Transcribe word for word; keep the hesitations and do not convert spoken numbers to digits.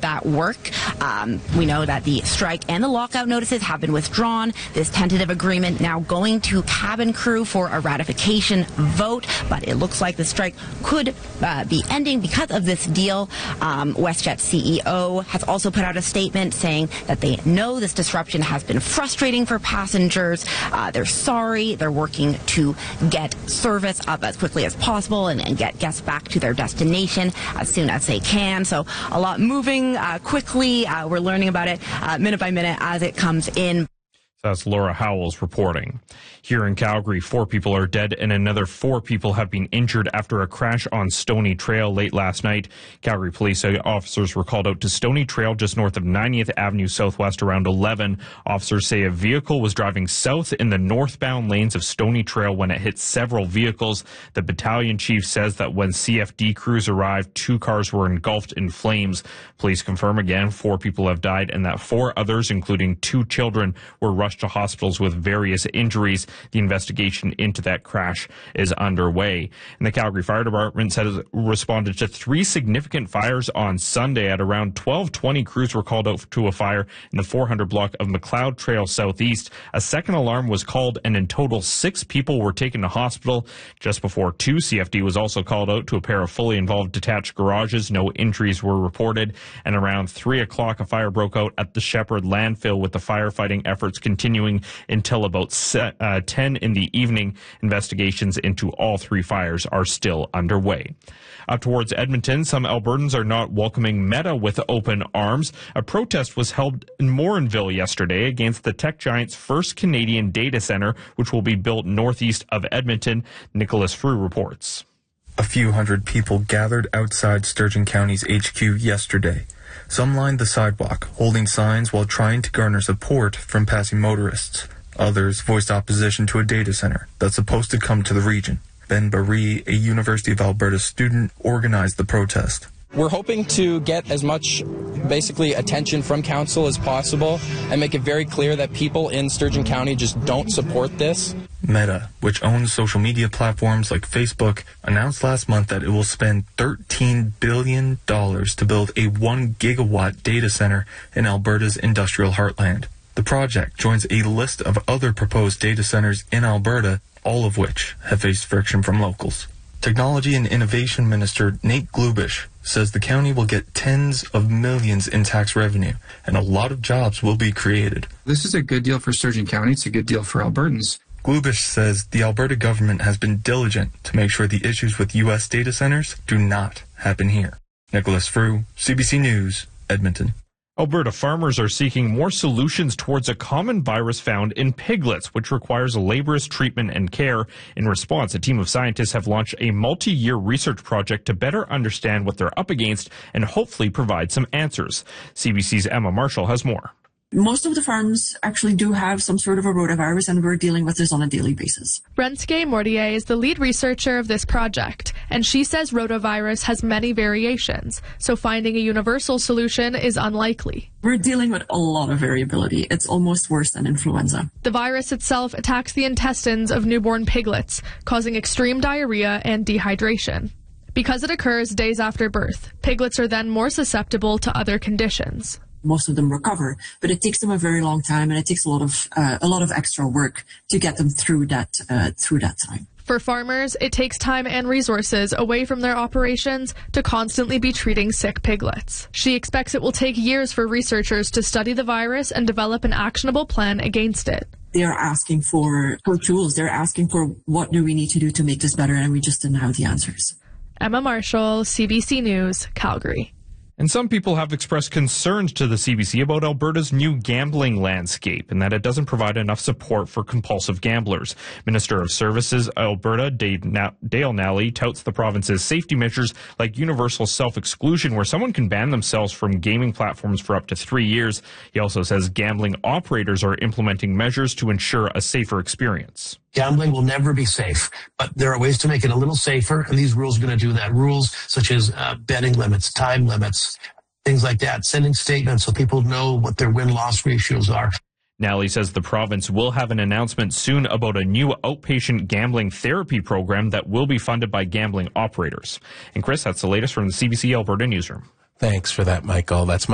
that work. Um, we know that the strike and the lockout notices have been withdrawn. This tentative agreement now going to cabin crew for a ratification vote, but it looks like the strike could uh, be ending because of this deal. Um, WestJet C E O has also put out a statement saying that they know this disruption has been frustrating for passengers. Uh, they're sorry. They're working to get service up as quickly as possible and, and get guests back to their destination as soon as they can. So a lot moving uh, quickly. Uh, we're learning about it uh, minute by minute as it comes in. That's Laura Howells reporting. Here in Calgary, four people are dead and another four people have been injured after a crash on Stony Trail late last night. Calgary police officers were called out to Stony Trail just north of ninetieth Avenue Southwest around eleven. Officers say a vehicle was driving south in the northbound lanes of Stony Trail when it hit several vehicles. The battalion chief says that when C F D crews arrived, two cars were engulfed in flames. Police confirm again four people have died and that four others, including two children, were rushed to hospitals with various injuries. The investigation into that crash is underway. And the Calgary Fire Department says it responded to three significant fires on Sunday. At around twelve twenty, crews were called out to a fire in the four hundred block of McLeod Trail Southeast. A second alarm was called, and in total, six people were taken to hospital. Just before two, C F D was also called out to a pair of fully involved detached garages. No injuries were reported. And around three o'clock, a fire broke out at the Shepherd landfill, with the firefighting efforts continuing until about set, uh, ten in the evening. Investigations into all three fires are still underway. Up towards Edmonton, some Albertans are not welcoming Meta with open arms. A protest was held in Morinville yesterday against the tech giant's first Canadian data center, which will be built northeast of Edmonton. Nicholas Frew reports. A few hundred people gathered outside Sturgeon County's H Q yesterday. Some lined the sidewalk, holding signs while trying to garner support from passing motorists. Others voiced opposition to a data center that's supposed to come to the region. Ben Baree, a University of Alberta student, organized the protest. We're hoping to get as much, basically, attention from council as possible and make it very clear that people in Sturgeon County just don't support this. Meta, which owns social media platforms like Facebook, announced last month that it will spend thirteen billion dollars to build a one gigawatt data center in Alberta's industrial heartland. The project joins a list of other proposed data centers in Alberta, all of which have faced friction from locals. Technology and Innovation Minister Nate Glubish says the county will get tens of millions in tax revenue, and a lot of jobs will be created. This is a good deal for Sturgeon County. It's a good deal for Albertans. Glubish says the Alberta government has been diligent to make sure the issues with U S data centers do not happen here. Nicholas Frew, C B C News, Edmonton. Alberta farmers are seeking more solutions towards a common virus found in piglets, which requires laborious treatment and care. In response, a team of scientists have launched a multi-year research project to better understand what they're up against and hopefully provide some answers. C B C's Emma Marshall has more. Most of the farms actually do have some sort of a rotavirus, and we're dealing with this on a daily basis. Renske Mortier is the lead researcher of this project, and she says rotavirus has many variations, so finding a universal solution is unlikely. We're dealing with a lot of variability. It's almost worse than influenza. The virus itself attacks the intestines of newborn piglets, causing extreme diarrhea and dehydration. Because it occurs days after birth, piglets are then more susceptible to other conditions. Most of them recover, but it takes them a very long time, and it takes a lot of uh, a lot of extra work to get them through that uh, through that time. For farmers, it takes time and resources away from their operations to constantly be treating sick piglets. She expects it will take years for researchers to study the virus and develop an actionable plan against it. They are asking for, for tools. They're asking for what do we need to do to make this better, and we just didn't have the answers. Emma Marshall, C B C News, Calgary. And some people have expressed concerns to the C B C about Alberta's new gambling landscape and that it doesn't provide enough support for compulsive gamblers. Minister of Services Alberta, Dale Nally, touts the province's safety measures like universal self-exclusion, where someone can ban themselves from gaming platforms for up to three years. He also says gambling operators are implementing measures to ensure a safer experience. Gambling will never be safe, but there are ways to make it a little safer, and these rules are going to do that. Rules such as uh, betting limits, time limits, things like that, sending statements so people know what their win-loss ratios are. Nally says the province will have an announcement soon about a new outpatient gambling therapy program that will be funded by gambling operators. And Chris, that's the latest from the C B C Alberta newsroom. Thanks for that, Michael. That's